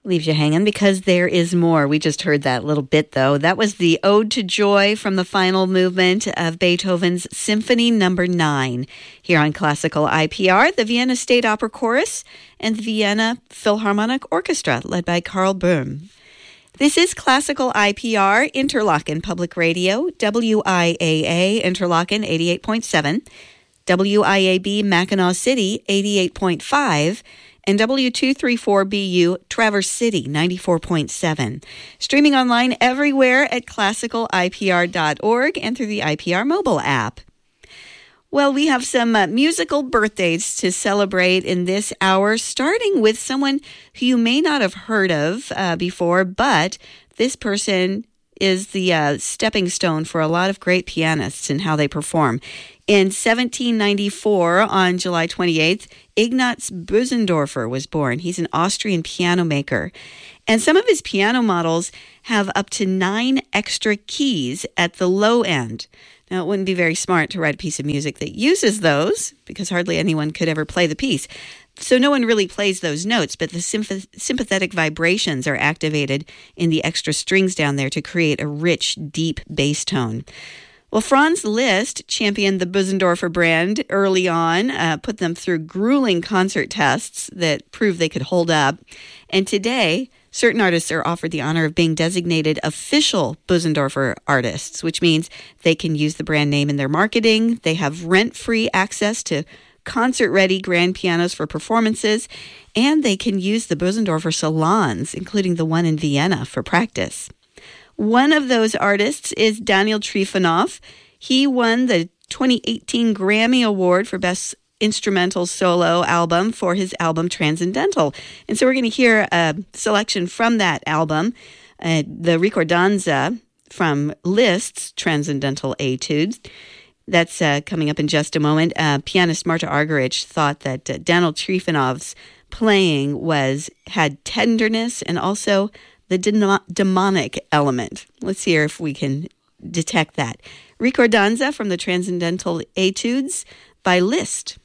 Leaves you hanging because there is more. We just heard that little bit, though. That was the Ode to Joy from the final movement of Beethoven's Symphony No. 9 here on Classical IPR, the Vienna State Opera Chorus and the Vienna Philharmonic Orchestra, led by Karl Böhm. This is Classical IPR, Interlaken Public Radio, WIAA Interlaken 88.7, WIAB Mackinac City 88.5, and W234BU Traverse City 94.7. Streaming online everywhere at classicalipr.org and through the IPR mobile app. Well, we have some musical birthdays to celebrate in this hour, starting with someone who you may not have heard of before, but this person is the stepping stone for a lot of great pianists and how they perform. In 1794, on July 28th, Ignaz Bösendorfer was born. He's an Austrian piano maker. And some of his piano models have up to 9 extra keys at the low end. Now, it wouldn't be very smart to write a piece of music that uses those, because hardly anyone could ever play the piece. So no one really plays those notes, but the sympathetic vibrations are activated in the extra strings down there to create a rich, deep bass tone. Well, Franz Liszt championed the Bösendorfer brand early on, put them through grueling concert tests that proved they could hold up. And today, certain artists are offered the honor of being designated official Bösendorfer artists, which means they can use the brand name in their marketing. They have rent-free access to concert-ready grand pianos for performances, and they can use the Bösendorfer salons, including the one in Vienna, for practice. One of those artists is Daniel Trifonov. He won the 2018 Grammy Award for Best Instrumental Solo Album for his album Transcendental. And so we're going to hear a selection from that album, the Ricordanza from Liszt's Transcendental Etudes. That's coming up in just a moment. Pianist Marta Argerich thought that Daniel Trifonov's playing had tenderness and also the demonic element. Let's hear if we can detect that. Ricordanza from the Transcendental Etudes by Liszt.